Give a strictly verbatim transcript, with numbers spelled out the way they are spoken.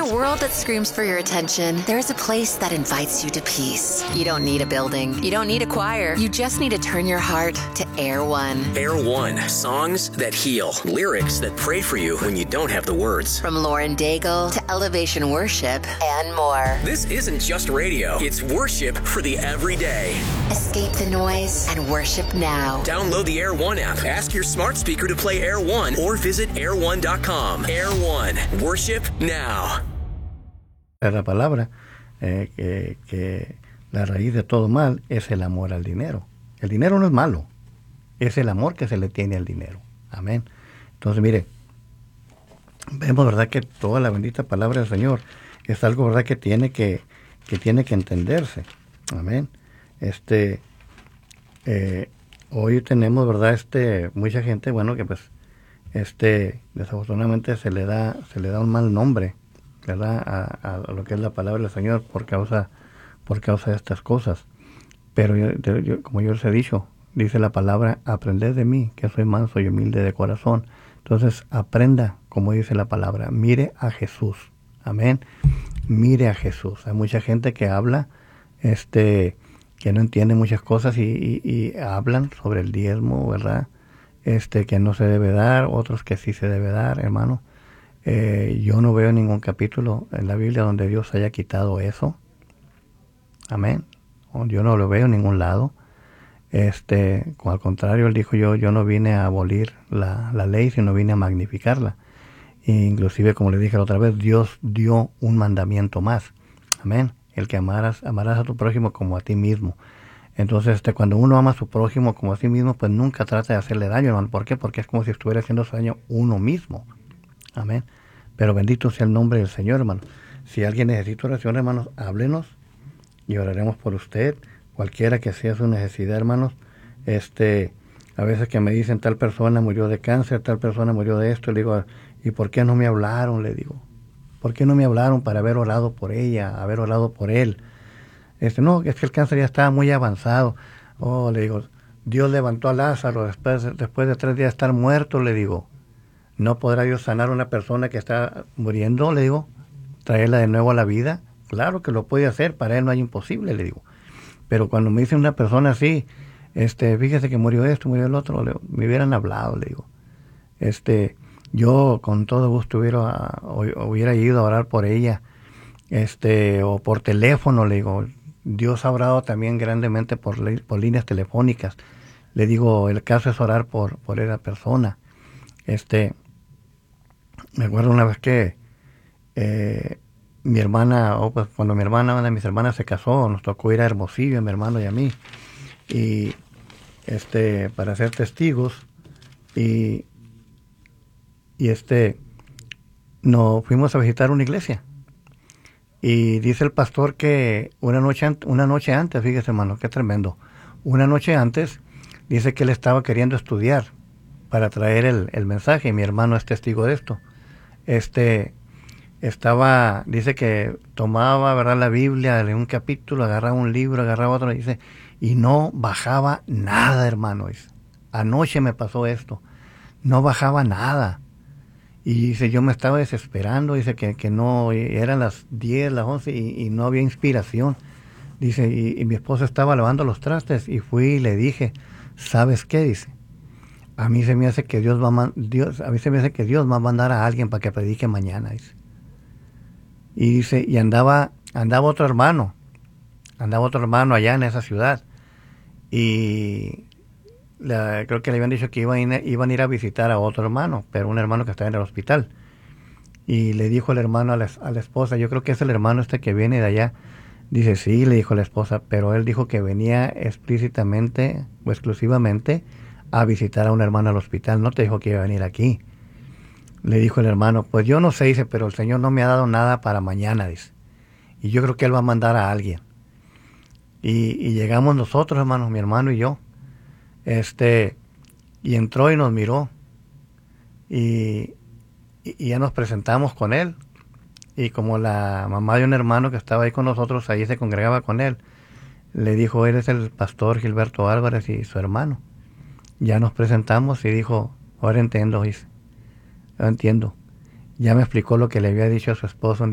a world that screams for your attention, there's a place that invites you to peace. You don't need a building. You don't need a choir. You just need to turn your heart to Air One. Air One. Songs that heal. Lyrics that pray for you when you don't have the words. From Lauren Daigle to Elevation Worship and more. This isn't just radio. It's worship for the everyday. Escape the noise and worship now. Download the Air One app. Ask your smart speaker to play Air One or visit air one dot com. Air One. Worship now. La palabra eh, que, que la raíz de todo mal es el amor al dinero. El dinero no es malo, es el amor que se le tiene al dinero. Amén. Entonces, mire, vemos, ¿verdad?, que toda la bendita palabra del Señor es algo, ¿verdad?, que tiene que, que, tiene que entenderse. Amén. Este, eh, hoy tenemos, ¿verdad?, este, mucha gente, bueno, que pues, este, desafortunadamente se le da, se le da un mal nombre, ¿verdad?, a, a lo que es la palabra del Señor por causa, por causa de estas cosas. Pero yo, yo, como yo les he dicho, dice la palabra, aprended de mí, que soy manso y humilde de corazón. Entonces, aprenda, como dice la palabra, mire a Jesús. Amén. Mire a Jesús. Hay mucha gente que habla, este, que no entiende muchas cosas y, y, y hablan sobre el diezmo, ¿verdad?, este, que no se debe dar, otros que sí se debe dar, hermano. Eh, yo no veo ningún capítulo en la Biblia donde Dios haya quitado eso. Amén. Yo no lo veo en ningún lado. Este, al contrario, él dijo, yo, yo no vine a abolir la, la ley, sino vine a magnificarla. E inclusive, como le dije la otra vez, Dios dio un mandamiento más. Amén. El que amarás, amarás a tu prójimo como a ti mismo. Entonces, este, cuando uno ama a su prójimo como a sí mismo, pues nunca trata de hacerle daño, hermano. ¿Por qué? Porque es como si estuviera haciendo daño uno mismo. Amén. Pero bendito sea el nombre del Señor, hermano. Si alguien necesita oración, hermanos, háblenos y oraremos por usted. Cualquiera que sea su necesidad, hermanos. Este, a veces que me dicen, tal persona murió de cáncer, tal persona murió de esto, le digo, ¿y por qué no me hablaron? Le digo, ¿por qué no me hablaron para haber orado por ella, haber orado por él? Este, no, es que el cáncer ya estaba muy avanzado. Oh, le digo, Dios levantó a Lázaro después, después de tres días de estar muerto, le digo. ¿No podrá Dios sanar a una persona que está muriendo? Le digo, traerla de nuevo a la vida. Claro que lo puede hacer, para él no hay imposible, le digo. Pero cuando me dice una persona así, este, fíjese que murió esto, murió el otro, le, me hubieran hablado, le digo. Este, yo con todo gusto hubiera, hubiera ido a orar por ella, este, o por teléfono, le digo. Dios ha obrado también grandemente por, por líneas telefónicas. Le digo, el caso es orar por, por esa persona. Este, me acuerdo una vez que eh, mi hermana, o pues cuando mi hermana, una de mis hermanas se casó, nos tocó ir a Hermosillo, a mi hermano y a mí, y este, para ser testigos, y, y este, nos fuimos a visitar una iglesia, y dice el pastor que una noche, una noche antes, fíjese, hermano, qué tremendo, una noche antes, dice que él estaba queriendo estudiar para traer el, el mensaje, y mi hermano es testigo de esto. Este, estaba, dice que tomaba, ¿verdad?, la Biblia, de un capítulo, agarraba un libro, agarraba otro, dice, y no bajaba nada, hermano. Dice, anoche me pasó esto, no bajaba nada. Y dice, yo me estaba desesperando, dice que, que no, eran las diez, las once, y, y no había inspiración. Dice, y, y mi esposa estaba lavando los trastes, y fui y le dije, ¿sabes qué? Dice, a mí se me hace que Dios va a, Dios, a mí se me hace que Dios va a mandar a alguien para que predique mañana, dice. Y dice, y andaba, andaba otro hermano, andaba otro hermano allá en esa ciudad, y la, creo que le habían dicho que iban, iban a ir a visitar a otro hermano, pero un hermano que estaba en el hospital. Y le dijo el hermano a la, a la esposa, yo creo que es el hermano este que viene de allá. Dice, sí, le dijo la esposa, pero él dijo que venía explícitamente o exclusivamente a visitar a un hermano al hospital, no te dijo que iba a venir aquí. Le dijo el hermano, pues yo no sé, dice, pero el Señor no me ha dado nada para mañana, dice. Y yo creo que Él va a mandar a alguien. Y, y llegamos nosotros, hermanos, mi hermano y yo. Este, y entró y nos miró. Y, y, y ya nos presentamos con él. Y como la mamá de un hermano que estaba ahí con nosotros, ahí se congregaba con él, le dijo, él es el pastor Gilberto Álvarez y su hermano. Ya nos presentamos y dijo, ahora entiendo, dice. Ahora entiendo. Ya me explicó lo que le había dicho a su esposo un día